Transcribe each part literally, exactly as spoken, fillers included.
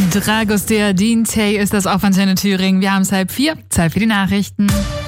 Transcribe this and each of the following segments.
Dragostea Dintey ist das auf Antenne Thüringen. Wir haben es halb vier. Zeit für die Nachrichten.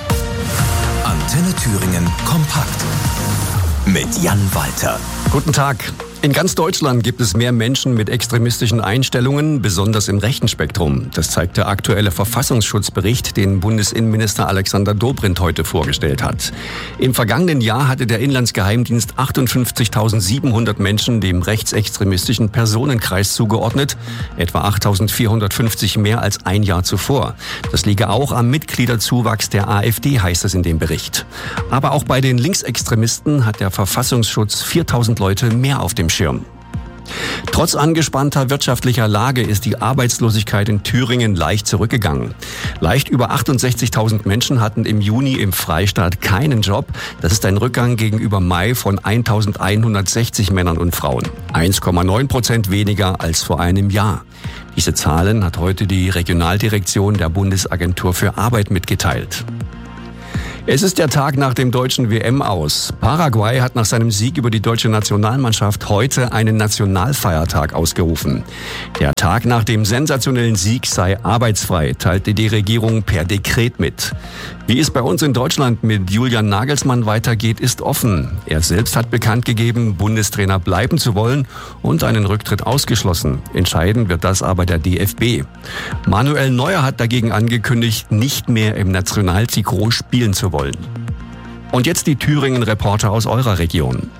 Antenne Thüringen kompakt mit Jan Walter. Guten Tag. In ganz Deutschland gibt es mehr Menschen mit extremistischen Einstellungen, besonders im rechten Spektrum. Das zeigt der aktuelle Verfassungsschutzbericht, den Bundesinnenminister Alexander Dobrindt heute vorgestellt hat. Im vergangenen Jahr hatte der Inlandsgeheimdienst achtundfünfzigtausendsiebenhundert Menschen dem rechtsextremistischen Personenkreis zugeordnet, etwa achttausendvierhundertfünfzig mehr als ein Jahr zuvor. Das liege auch am Mitgliederzuwachs der AfD, heißt es in dem Bericht. Aber auch bei den Linksextremisten hat der Verfassungsschutz viertausend Leute mehr auf dem Schirm. Trotz angespannter wirtschaftlicher Lage ist die Arbeitslosigkeit in Thüringen leicht zurückgegangen. Leicht über achtundsechzigtausend Menschen hatten im Juni im Freistaat keinen Job. Das ist ein Rückgang gegenüber Mai von eintausendeinhundertsechzig Männern und Frauen. eins Komma neun Prozent weniger als vor einem Jahr. Diese Zahlen hat heute die Regionaldirektion der Bundesagentur für Arbeit mitgeteilt. Es ist der Tag nach dem deutschen W M-Aus. Paraguay hat nach seinem Sieg über die deutsche Nationalmannschaft heute einen Nationalfeiertag ausgerufen. Der Tag nach dem sensationellen Sieg sei arbeitsfrei, teilte die Regierung per Dekret mit. Wie es bei uns in Deutschland mit Julian Nagelsmann weitergeht, ist offen. Er selbst hat bekannt gegeben, Bundestrainer bleiben zu wollen und einen Rücktritt ausgeschlossen. Entscheiden wird das aber der D F B. Manuel Neuer hat dagegen angekündigt, nicht mehr im Nationaltrikot spielen zu wollen. Und jetzt die Thüringen-Reporter aus eurer Region.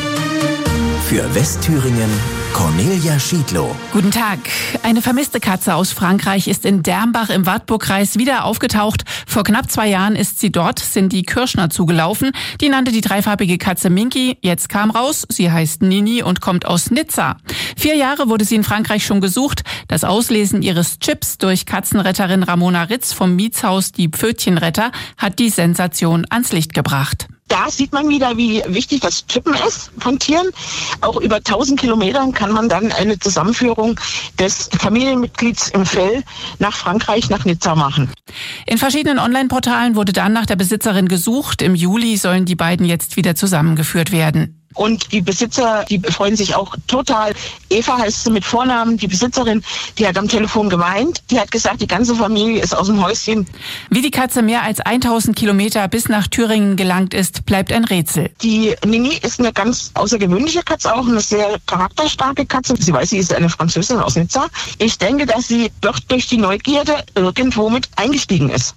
Für Westthüringen Cornelia Schiedlow. Guten Tag. Eine vermisste Katze aus Frankreich ist in Dermbach im Wartburgkreis wieder aufgetaucht. Vor knapp zwei Jahren ist sie dort Cindy Kirschner zugelaufen. Die nannte die dreifarbige Katze Minky. Jetzt kam raus, sie heißt Nini und kommt aus Nizza. Vier Jahre wurde sie in Frankreich schon gesucht. Das Auslesen ihres Chips durch Katzenretterin Ramona Ritz vom Mietshaus Die Pfötchenretter hat die Sensation ans Licht gebracht. Da sieht man wieder, wie wichtig das Chippen ist von Tieren. Auch über tausend Kilometern kann man dann eine Zusammenführung des Familienmitglieds im Fell nach Frankreich, nach Nizza machen. In verschiedenen Online-Portalen wurde dann nach der Besitzerin gesucht. Im Juli sollen die beiden jetzt wieder zusammengeführt werden. Und die Besitzer, die freuen sich auch total. Eva heißt sie mit Vornamen, die Besitzerin, die hat am Telefon geweint. Die hat gesagt, die ganze Familie ist aus dem Häuschen. Wie die Katze mehr als tausend Kilometer bis nach Thüringen gelangt ist, bleibt ein Rätsel. Die Nini ist eine ganz außergewöhnliche Katze, auch eine sehr charakterstarke Katze. Sie weiß, sie ist eine Französin aus Nizza. Ich denke, dass sie dort durch die Neugierde irgendwo mit eingestiegen ist.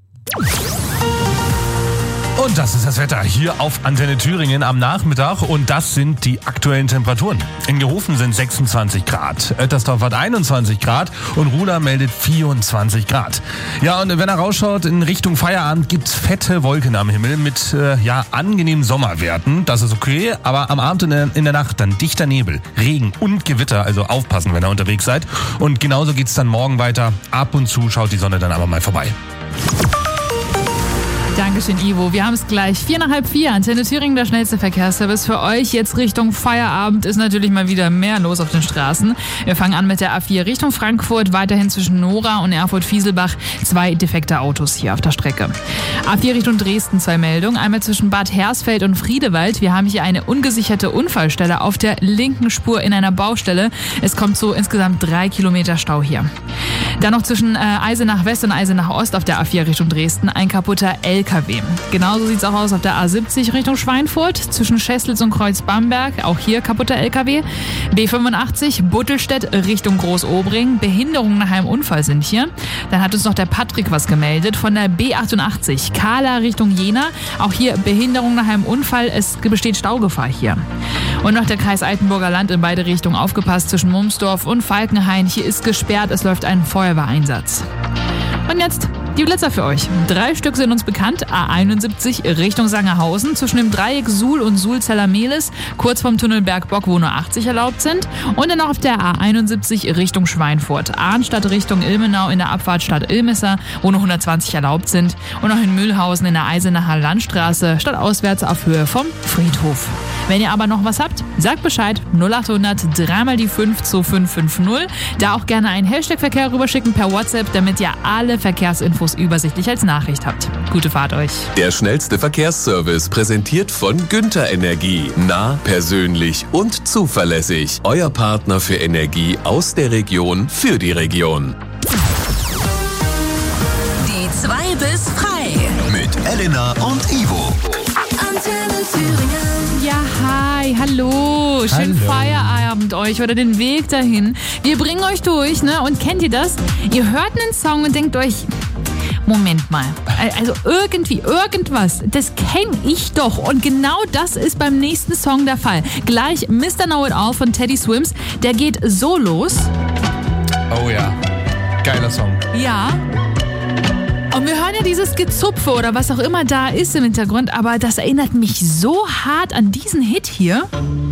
Und das ist das Wetter hier auf Antenne Thüringen am Nachmittag und das sind die aktuellen Temperaturen. In Gehofen sind sechsundzwanzig Grad, Oettersdorf hat einundzwanzig Grad und Ruda meldet vierundzwanzig Grad. Ja, und wenn er rausschaut in Richtung Feierabend gibt's fette Wolken am Himmel mit äh, ja angenehmen Sommerwerten. Das ist okay, aber am Abend und in der Nacht dann dichter Nebel, Regen und Gewitter, also aufpassen, wenn ihr unterwegs seid. Und genauso geht's dann morgen weiter. Ab und zu schaut die Sonne dann aber mal vorbei. Dankeschön, Ivo. Wir haben es gleich. Vier nach halb vier. Antenne Thüringen, der schnellste Verkehrsservice für euch. Jetzt Richtung Feierabend ist natürlich mal wieder mehr los auf den Straßen. Wir fangen an mit der A vier Richtung Frankfurt. Weiterhin zwischen Nora und Erfurt-Fieselbach zwei defekte Autos hier auf der Strecke. A vier Richtung Dresden zwei Meldungen. Einmal zwischen Bad Hersfeld und Friedewald. Wir haben hier eine ungesicherte Unfallstelle auf der linken Spur in einer Baustelle. Es kommt so insgesamt drei Kilometer Stau hier. Dann noch zwischen äh, Eisenach West und Eisenach Ost auf der A vier Richtung Dresden ein kaputter L K W. Genauso sieht es auch aus auf der A siebzig Richtung Schweinfurt, zwischen Schäßlitz und Kreuz-Bamberg, auch hier kaputter L K W. B fünfundachtzig Buttelstedt Richtung Groß-Obring, Behinderungen nach einem Unfall sind hier. Dann hat uns noch der Patrick was gemeldet von der B achtundachtzig Kahla Richtung Jena, auch hier Behinderung nach einem Unfall, es besteht Staugefahr hier. Und noch der Kreis Altenburger Land in beide Richtungen aufgepasst, zwischen Mumsdorf und Falkenhain, hier ist gesperrt, es läuft ein Feuerwehreinsatz. Und jetzt die Blitzer für euch. Drei Stück sind uns bekannt. A einundsiebzig Richtung Sangerhausen, zwischen dem Dreieck Suhl und Suhl-Zeller-Mehlis, kurz vom Tunnel Bergbock, wo nur achtzig erlaubt sind. Und dann noch auf der A einundsiebzig Richtung Schweinfurt. Arnstadt Richtung Ilmenau in der Abfahrt Stadt Ilmesser, wo nur hundertzwanzig erlaubt sind. Und noch in Mühlhausen in der Eisenacher Landstraße, stadtauswärts auf Höhe vom Friedhof. Wenn ihr aber noch was habt, sagt Bescheid. null achthundert drei mal die fünf zwei fünf fünf null. Da auch gerne einen Hashtag-Verkehr rüberschicken per WhatsApp, damit ihr alle Verkehrsinfos Infos übersichtlich als Nachricht habt. Gute Fahrt euch. Der schnellste Verkehrsservice präsentiert von Günther Energie. Nah, persönlich und zuverlässig. Euer Partner für Energie aus der Region für die Region. Die zwei bis frei. Mit Elena und Ivo. Antenne Thüringen. Ja, hi, hallo. Schönen Hallo. Feierabend euch oder den Weg dahin. Wir bringen euch durch, ne? Und kennt ihr das? Ihr hört einen Song und denkt euch, Moment mal, also irgendwie, irgendwas, das kenne ich doch. Und genau das ist beim nächsten Song der Fall. Gleich Mister Know-It-All von Teddy Swims, der geht so los. Oh ja, geiler Song. Ja. Und wir hören ja dieses Gezupfe oder was auch immer da ist im Hintergrund, aber das erinnert mich so hart an diesen Hit hier.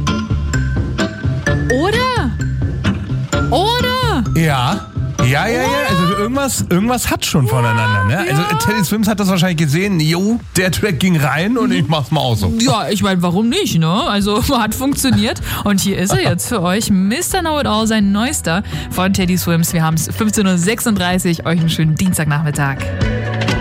Oder? Oder? Ja. Ja, ja, ja, also irgendwas, irgendwas hat schon voneinander, ne? Also Ja. Teddy Swims hat das wahrscheinlich gesehen, jo, der Track ging rein und ich mach's mal auch so. Ja, ich meine, warum nicht, ne? Also hat funktioniert. Und hier ist er jetzt für euch, Mister Know-It-All, sein neuester von Teddy Swims. Wir haben es fünfzehn Uhr sechsunddreißig, euch einen schönen Dienstagnachmittag.